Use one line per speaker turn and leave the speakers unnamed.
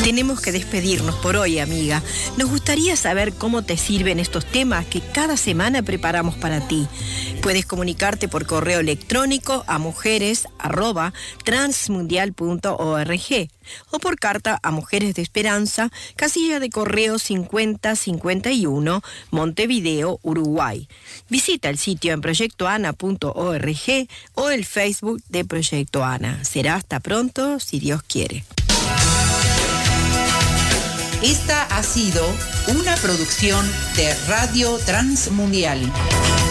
tenemos que despedirnos por hoy, amiga. Nos gustaría saber cómo te sirven estos temas que cada semana preparamos para ti. Puedes comunicarte por correo electrónico a mujeres@transmundial.org o por carta a Mujeres de Esperanza, casilla de correo 5051, Montevideo, Uruguay. Visita el sitio en proyectoana.org o el Facebook de Proyecto Ana. Será hasta pronto, si Dios quiere.
Esta ha sido una producción de Radio Transmundial.